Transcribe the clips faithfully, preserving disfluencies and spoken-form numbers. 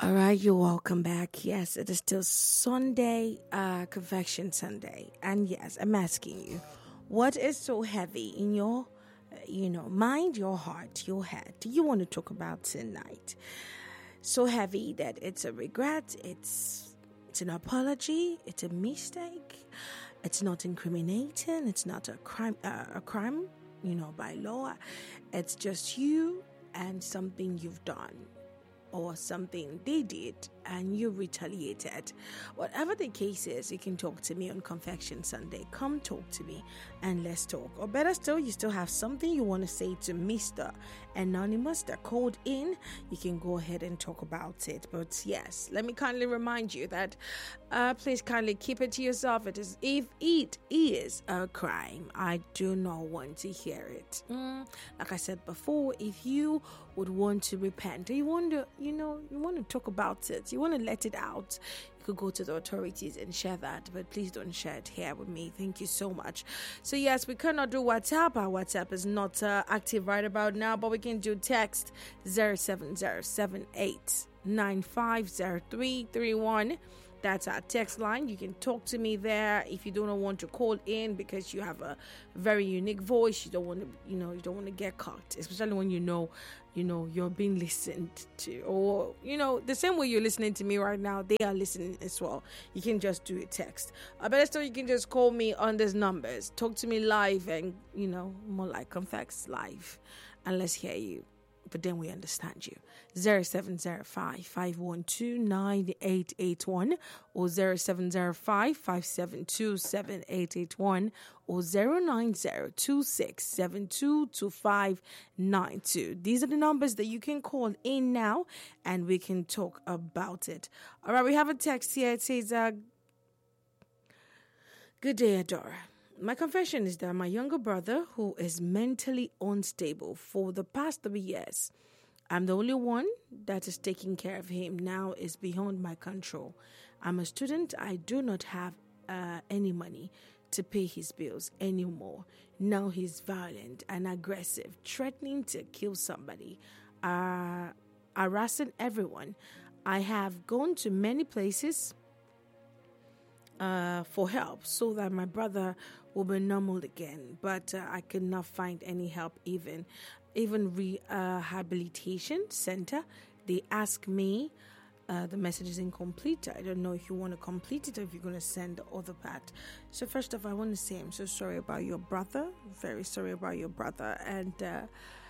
All right, you're welcome back. Yes, it is still Sunday, uh, Confession Sunday. And yes, I'm asking you, what is so heavy in your, uh, you know, mind, your heart, your head? Do you want to talk about tonight? So heavy that it's a regret, it's it's an apology, it's a mistake, it's not incriminating, it's not a crime, uh, a crime, you know, by law. It's just you and something you've done, or something they did and you retaliated. Whatever the case is, you can talk to me on Confession Sunday. Come talk to me and let's talk. Or better still, you still have something you want to say to Mister Anonymous that called in. You can go ahead and talk about it. But yes, let me kindly remind you that uh, please kindly keep it to yourself. It is if it is a crime, I do not want to hear it. Mm, like I said before, if you would want to repent, or you want to, you know, you want to talk about it, you want to let it out, you could go to the authorities and share that, but please don't share it here with me. Thank you so much. So yes, we cannot do WhatsApp. Our WhatsApp is not uh, active right about now, but we can do text zero seven zero seven eight nine five zero three three one. That's our text line. You can talk to me there if you don't want to call in because you have a very unique voice. You don't want to, you know, you don't want to get caught, especially when you know, you know, you're being listened to, or you know, the same way you're listening to me right now, they are listening as well. You can just do a text. I better still, you can just call me on these numbers. Talk to me live, and you know, more like Confex live, and let's hear you. But then we understand you. zero seven zero five, five one two, nine eight eight one or zero seven zero five, five seven two, seven eight eight one or zero nine zero two six seven two two five nine two. These are the numbers that you can call in now and we can talk about it. All right, we have a text here. It says, uh, good day, Adora. My confession is that my younger brother, who is mentally unstable for the past three years, I'm the only one that is taking care of him now, is beyond my control. I'm a student. I do not have uh, any money to pay his bills anymore. Now he's violent and aggressive, threatening to kill somebody, uh, harassing everyone. I have gone to many places Uh, for help so that my brother will be normal again, but uh, I could not find any help. Even even rehabilitation center, they ask me, uh, the message is incomplete. I don't know if you want to complete it or if you're going to send the other part. So first off, I want to say I'm so sorry about your brother, very sorry about your brother, and uh,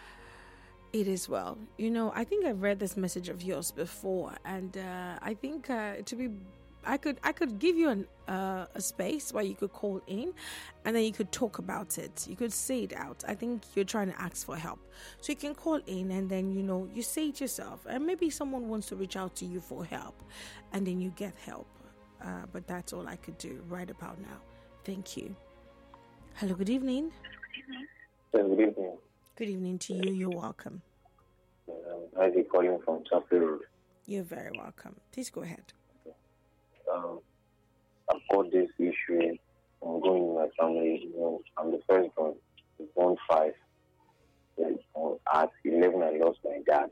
it is well. You know, I think I've read this message of yours before, and uh, I think uh, to be I could I could give you an, uh, a space where you could call in and then you could talk about it. You could say it out. I think you're trying to ask for help. So you can call in and then, you know, you say it yourself. And maybe someone wants to reach out to you for help and then you get help. Uh, but that's all I could do right about now. Thank you. Hello, good evening. Yes, good evening. Good evening to you. You're welcome. Um, I'll be calling from Chapel Road. You're very welcome. Please go ahead. Um, I've got this issue ongoing in my family. You know, I'm the first one, born five. Then, uh, at eleven, I lost my dad.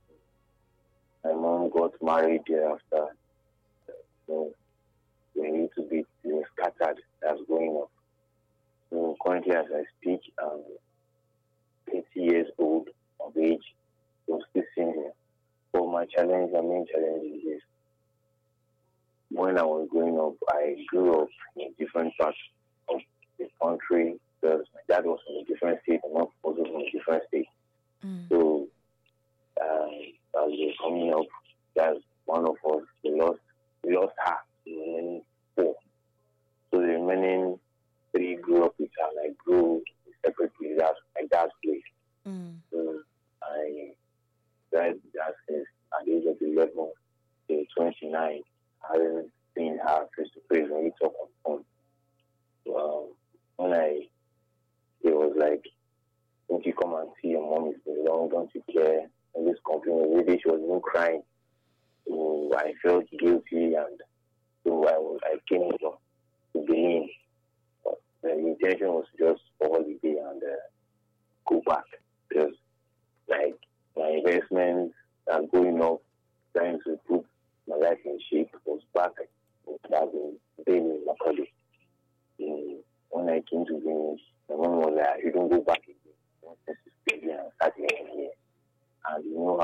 My mom got married thereafter. So, we need to be you know, scattered. That's going up. So, currently, as I speak, I'm eighty years old of age. I'm still single. So, my challenge, my main challenge is this. When I was growing up, I grew up in different parts of the country because my dad was from a different state and my was from a different state. Mm. So, uh, as we were coming up, there's one of us, we lost, we lost her, the remaining four. So the remaining three grew up with her, and I grew separately. That's my dad's place. Mm. So I died that since at the age of eleven to twenty-nine. I haven't seen her face to face when we talk on the phone. So, um, when I, it was like, don't you come and see your mom is been long, don't you care? And this complaining, maybe she was even crying. So I felt guilty, and so I was, I came to, to Benin. But the intention was just for holiday and uh, go back because, like, my investments are going up, trying to put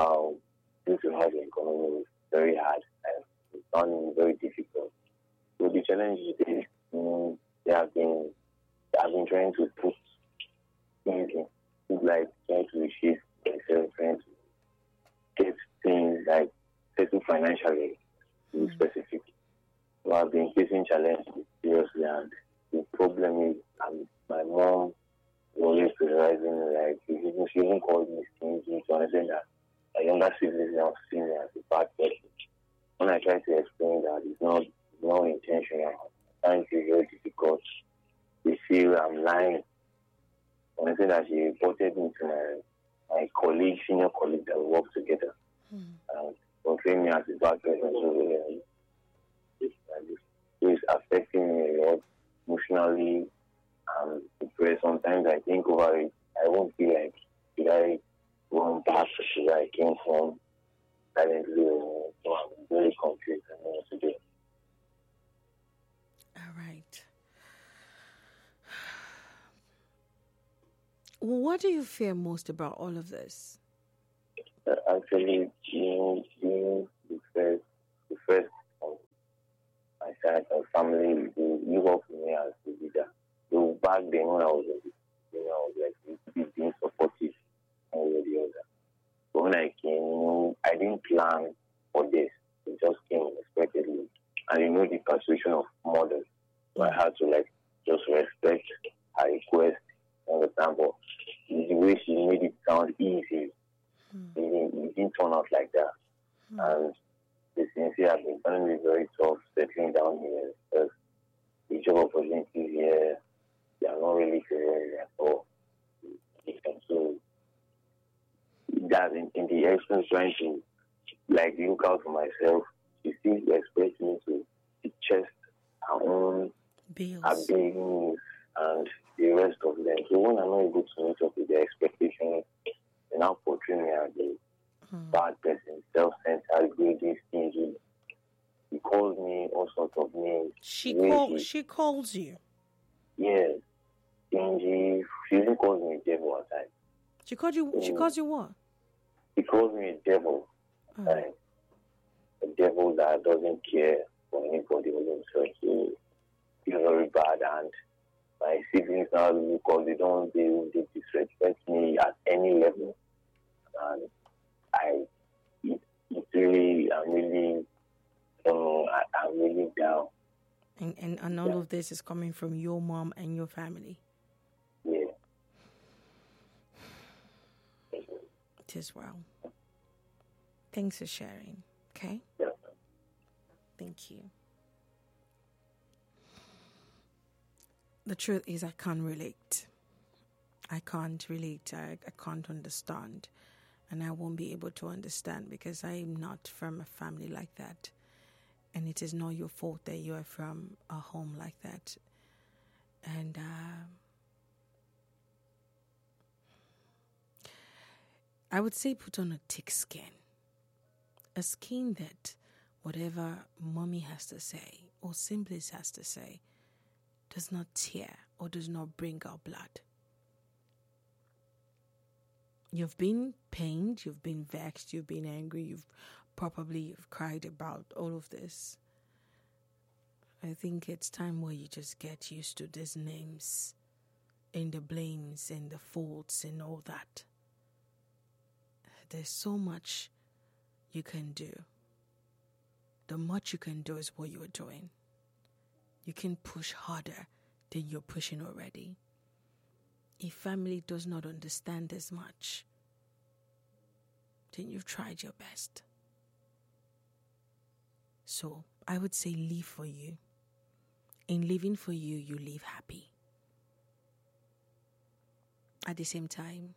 how due to how the economy is very hard and it's not very difficult. So the challenge is um, they have been they have been trying to put things in like trying to reshape themselves, trying to get things like settle financially to be specific. So I've been facing challenges seriously, and the problem is um, my mom always pressurizing, like she even, she even called me stingy to understand that my younger siblings now see me as a bad person. When I try to explain that it's not it's not intentional, I find it very difficult. They feel I'm lying. When I say that she reported me to my my colleague, senior colleague that we work together, mm. and portraying me as a bad person. So, yeah, it's, it's affecting me a lot emotionally. Um, because sometimes I think over it, I won't feel like, did I run back to where I came from silently? So I'm very confused. I don't know what to do. All right. What do you fear most about all of this? Uh, actually, being, being the first, the first of my side, my family, they look up to me as the leader. So back then when I was, you know, I was like being supportive one way or the other. But when I came, you know, I didn't plan for this. It just came unexpectedly. And you know the persuasion of mothers. So I had to like just respect her request, understand, but the way she made it sound easy, mm. it, didn't, it didn't turn out like that. Mm. And the sincere have been finding me very tough settling down here because the job opportunities here, they are not really career at all. And so that in, in the essence trying to like look out for myself, she still expects me to chest her own bills, her bills and the rest of them. So when I'm not able to meet up with their expectations, they now portray me as a hmm. bad person, self-centered, greedy, stingy. He calls me all sorts of names. She calls. She, she calls you. Yes, stingy. She even calls me a devil at times. She called you. She calls you what? She calls me a devil. Oh. At times. A devil that doesn't care for anybody but himself. So he's very bad, and my siblings now because they don't they, they disrespect me at any level, and I it, it's really I'm really I don't know I, I'm really down. And and, and all yeah. of this is coming from your mom and your family. Yeah. It is well. Thanks for sharing. Okay. Yeah. Thank you. The truth is, I can't relate. I can't relate. I, I can't understand. And I won't be able to understand because I am not from a family like that. And it is not your fault that you are from a home like that. And uh, I would say put on a thick skin. A skin that whatever mommy has to say or siblings has to say does not tear or does not bring out blood. You've been pained, you've been vexed, you've been angry, you've probably you've cried about all of this. I think it's time where you just get used to these names and the blames and the faults and all that. There's so much you can do. The much you can do is what you're doing. You can push harder than you're pushing already. If family does not understand as much, then you've tried your best. So I would say live for you. In living for you, you live happy. At the same time,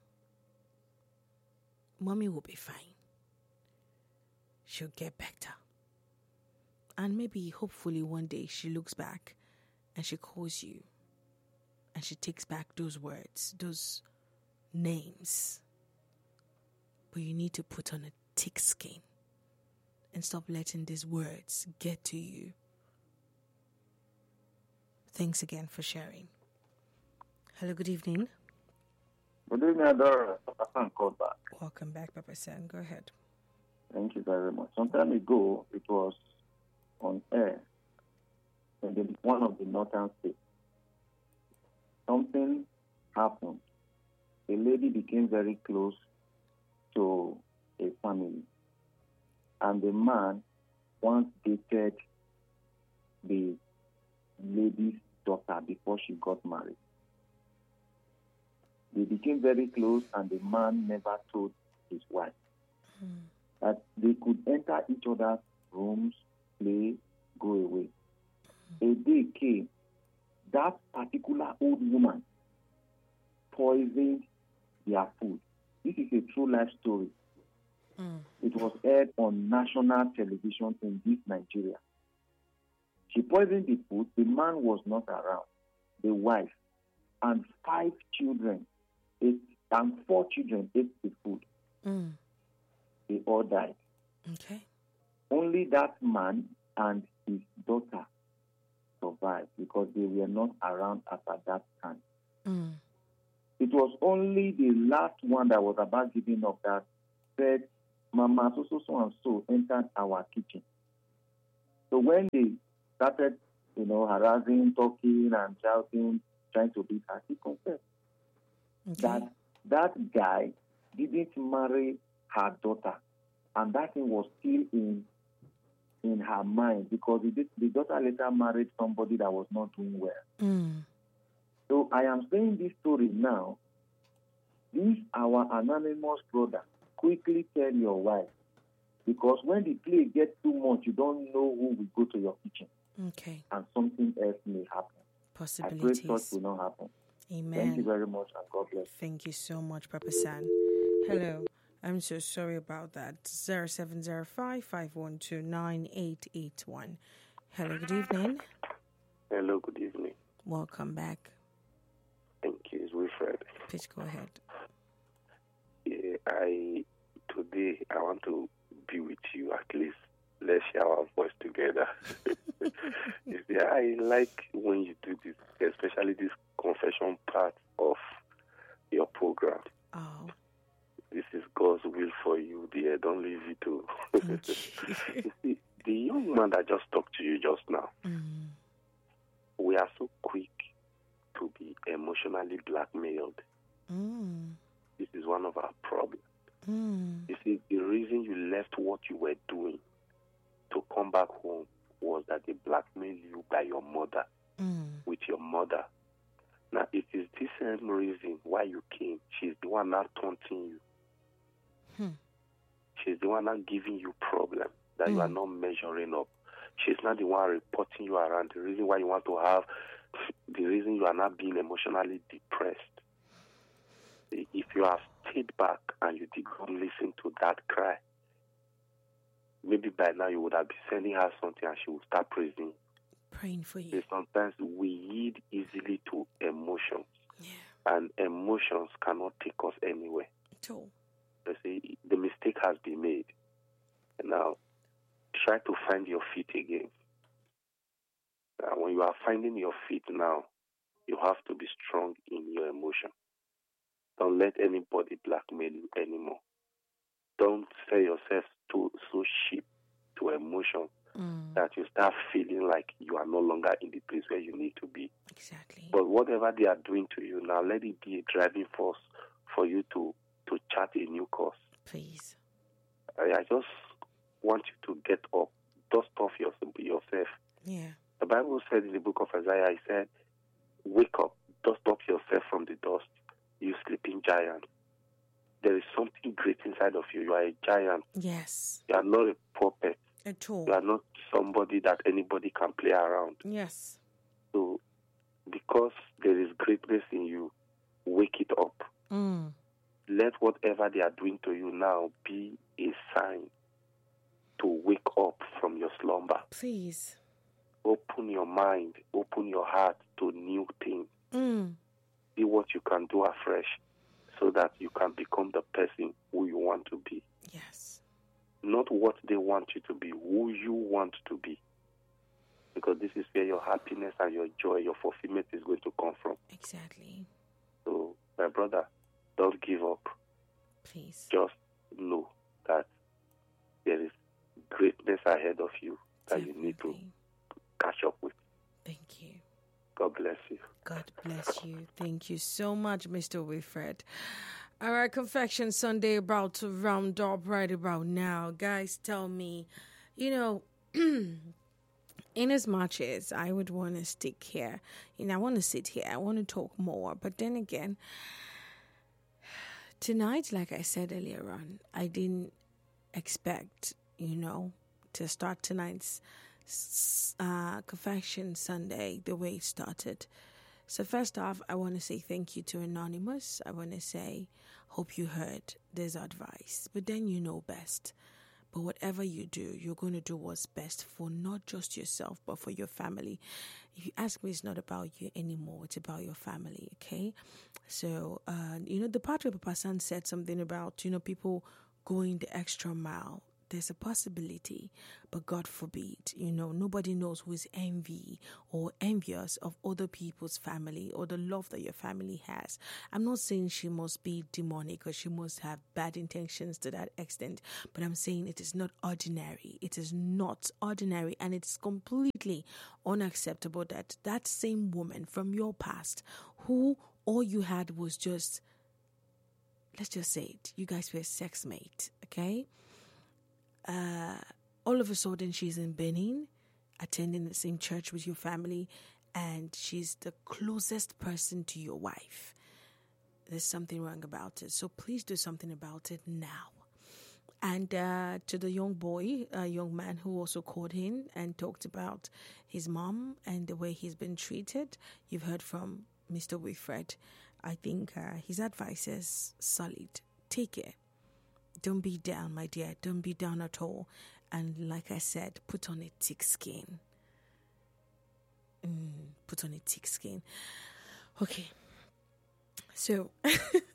mommy will be fine. She'll get better. And maybe, hopefully, one day she looks back and she calls you and she takes back those words, those names. But you need to put on a thick skin and stop letting these words get to you. Thanks again for sharing. Hello, good evening. Good evening, Adora. Papa San called back. Welcome back, Papa San. Go ahead. Thank you very much. Some time ago, it was on air in the, one of the northern states. Something happened. A lady became very close to a family, and the man once dated the lady's daughter before she got married. They became very close, and the man never told his wife mm. that they could enter each other's rooms, play, go away. Mm. A day came, that particular old woman poisoned their food. This is a true life story. Mm. It was aired on national television in this Nigeria. She poisoned the food. The man was not around. The wife and five children ate, and four children ate the food. Mm. They all died. Okay. Only that man and his daughter survived because they were not around at that time. Mm. It was only the last one that was about giving up that said, Mama, so, so, so, and so entered our kitchen. So when they started, you know, harassing, talking, and shouting, trying to beat her, he confessed okay. that that guy didn't marry her daughter, and that thing was still in in her mind because the, the daughter later married somebody that was not doing well. Mm. So I am saying this story now. This our anonymous brother. Quickly tell your wife, because when the play gets too much, you don't know who will go to your kitchen. Okay. And something else may happen. Possibilities. I pray such will not happen. Amen. Thank you very much, and God bless. Thank you so much, Papa San. Hello. I'm so sorry about that. zero seven zero five, five one two, nine eight eight one. Hello, good evening. Hello, good evening. Welcome back. Thank you. It's Wilfred. Please go ahead. Yeah, I today I want to be with you at least. Let's share our voice together. You see, I like when you do this, especially this confession part of your program. Oh. This is God's will for you, dear. Don't leave it to. You see, the young man that just talked to you just now, mm. we are so quick to be emotionally blackmailed. Mm. This is one of our problems. Mm. You see, the reason you left what you were doing to come back home was that they blackmailed you by your mother, mm. with your mother. Now, it is this same reason why you came. She's the one now taunting you. Hmm. She's the one now giving you problems that mm. you are not measuring up. She's not the one reporting you around. The reason why you want to have, the reason you are not being emotionally depressed. If you have stayed back and you did not listen to that cry, maybe by now you would have been sending her something and she would start praising. Praying for you. So sometimes we yield easily to emotions. Yeah. And emotions cannot take us anywhere. At all. You see, the mistake has been made. And now, try to find your feet again. Uh, when you are finding your feet now, you have to be strong in your emotion. Don't let anybody blackmail you anymore. Don't sell yourself to so cheap to emotion mm. that you start feeling like you are no longer in the place where you need to be. Exactly. But whatever they are doing to you now, let it be a driving force for you to, to chart a new course. Please. I, I just want you to get up, dust off your, yourself. Yeah. The Bible said in the book of Isaiah, it said, wake up, dust up yourself from the dust, you sleeping giant. There is something great inside of you. You are a giant. Yes. You are not a puppet. At all. You are not somebody that anybody can play around. Yes. So, because there is greatness in you, wake it up. Mm. Let whatever they are doing to you now be a sign to wake up from your slumber. Please. Open your mind, open your heart to new things. Mm. See what you can do afresh so that you can become the person who you want to be. Yes. Not what they want you to be, who you want to be. Because this is where your happiness and your joy, your fulfillment is going to come from. Exactly. So, my brother, don't give up. Please. Just know that there is greatness ahead of you that Definitely. you need to catch up with. Thank you. God bless you. God bless you. Thank you so much, Mister Wilfred. All right, Confection Sunday about to round up right about now. Guys, tell me, you know, in as much as I would want to stick here, you know, I want to sit here, I want to talk more. But then again, tonight, like I said earlier on, I didn't expect, you know, to start tonight's uh, Confection Sunday the way it started. So first off, I want to say thank you to Anonymous. I want to say, hope you heard this advice. But then you know best. But whatever you do, you're going to do what's best for not just yourself, but for your family. If you ask me, it's not about you anymore. It's about your family, okay? So, uh, you know, the part where Papa San said something about, you know, people going the extra mile. There's a possibility, but God forbid, you know, nobody knows who is envy or envious of other people's family or the love that your family has. I'm not saying she must be demonic or she must have bad intentions to that extent, but I'm saying it is not ordinary. It is not ordinary, and it's completely unacceptable that that same woman from your past who all you had was just, let's just say it, you guys were a sex mate, okay? Uh, all of a sudden she's in Benin, attending the same church with your family, and she's the closest person to your wife. There's something wrong about it. So please do something about it now. And uh, to the young boy, a young man who also called in and talked about his mom and the way he's been treated, you've heard from Mister Wilfred. I think uh, his advice is solid. Take it. Don't be down, my dear. Don't be down at all. And like I said, put on a thick skin. Mm, put on a thick skin. Okay. So, uh,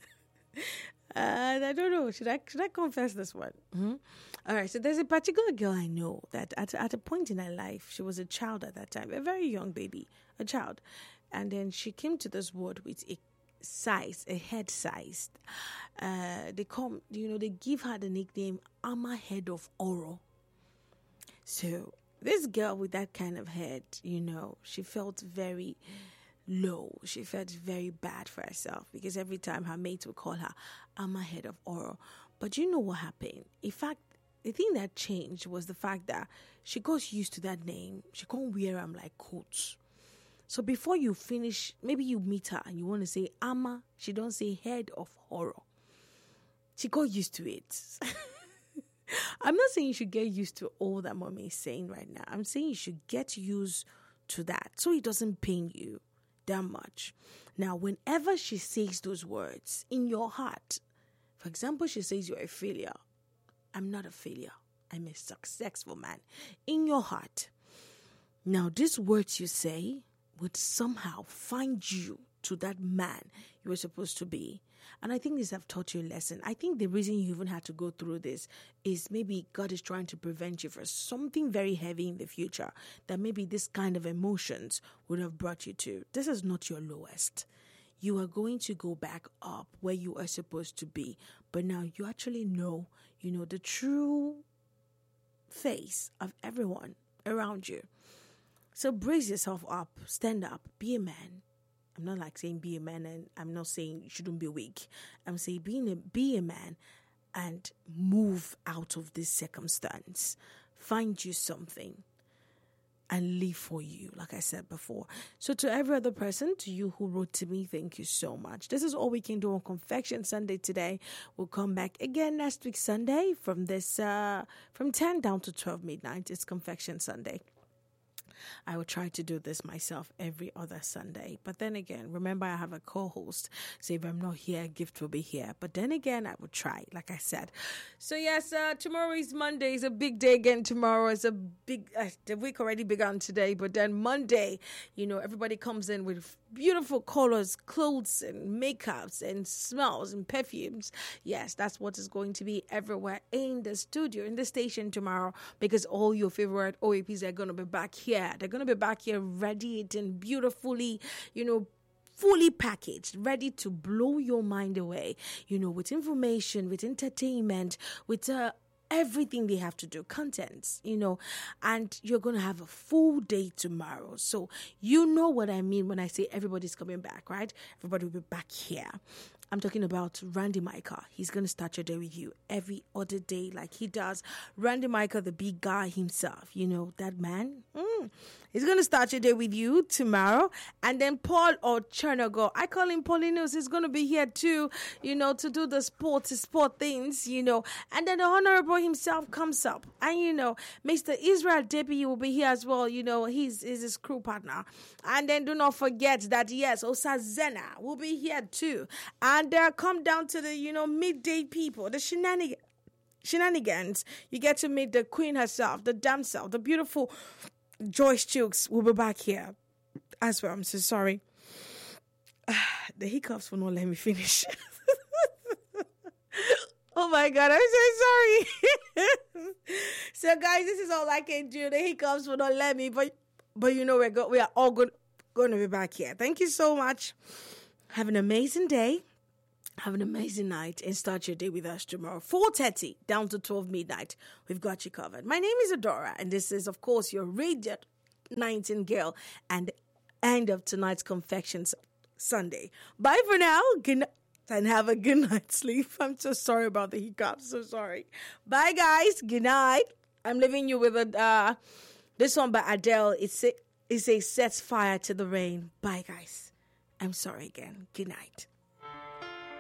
I don't know. Should I should I confess this one? Mm-hmm. All right. So there's a particular girl I know that at at a point in her life, she was a child at that time, a very young baby, a child, and then she came to this world with a size, a head size. Uh, they come, you know, they give her the nickname Amma Head of Oro. So this girl with that kind of head, you know, she felt very low. She felt very bad for herself because every time her mates would call her Amma Head of Oro. But you know what happened? In fact, the thing that changed was the fact that she got used to that name. She can't wear them like coats. So before you finish, maybe you meet her and you want to say Amma, she don't say Head of Horror. She got used to it. I'm not saying you should get used to all that mommy is saying right now. I'm saying you should get used to that so it doesn't pain you that much. Now, whenever she says those words in your heart, for example, she says you're a failure. I'm not a failure. I'm a successful man. In your heart. Now, these words you say would somehow find you to that man you were supposed to be. And I think this have taught you a lesson. I think the reason you even had to go through this is maybe God is trying to prevent you from something very heavy in the future that maybe this kind of emotions would have brought you to. This is not your lowest. You are going to go back up where you are supposed to be. But now you actually know, you know, the true face of everyone around you. So brace yourself up, stand up, be a man. I'm not like saying be a man, and I'm not saying you shouldn't be weak. I'm saying being a, be a man and move out of this circumstance. Find you something and live for you, like I said before. So to every other person, to you who wrote to me, thank you so much. This is all we can do on Confection Sunday today. We'll come back again next week Sunday from this uh, from ten down to twelve midnight. It's Confection Sunday. I will try to do this myself every other Sunday. But then again, remember I have a co-host. So if I'm not here, Gift will be here. But then again, I will try, like I said. So yes, uh, tomorrow is Monday. It's a big day again tomorrow. It's a big, uh, the week already began today. But then Monday, you know, everybody comes in with beautiful colors, clothes and makeups and smells and perfumes. Yes, that's what is going to be everywhere in the studio, in the station tomorrow, because all your favorite O A Ps are going to be back here. They're going to be back here radiating beautifully, you know, fully packaged, ready to blow your mind away, you know, with information, with entertainment, with uh, everything they have to do, contents, you know, and you're going to have a full day tomorrow. So you know what I mean when I say everybody's coming back, right? Everybody will be back here. I'm talking about Randy Micah. He's going to start your day with you every other day like he does. Randy Micah, the big guy himself, you know, that man. Mm. He's going to start your day with you tomorrow. And then Paul or Chernago, I call him Paulinus, he's going to be here too, you know, to do the sport, to sport things, you know. And then the Honorable himself comes up. And, you know, Mister Israel Debbie will be here as well. You know, he's, he's his crew partner. And then do not forget that, yes, Osazena will be here too. And And uh, come down to the, you know, midday people, the shenanig- shenanigans. You get to meet the queen herself, the damsel, the beautiful Joyce Chooks will be back here as well. I'm so sorry. The hiccups will not let me finish. Oh my God, I'm so sorry. So guys, this is all I can do. The hiccups will not let me, but but you know we're go- we are all good, going to be back here. Thank you so much. Have an amazing day. Have an amazing night and start your day with us tomorrow. four thirty down to twelve midnight. We've got you covered. My name is Adora, and this is, of course, your Radiant Nightingale and end of tonight's Confections Sunday. Bye for now. Good night and have a good night's sleep. I'm so sorry about the hiccups. So sorry. Bye, guys. Good night. I'm leaving you with a uh, this one by Adele. It's a, it's a Sets Fire to the Rain. Bye, guys. I'm sorry again. Good night.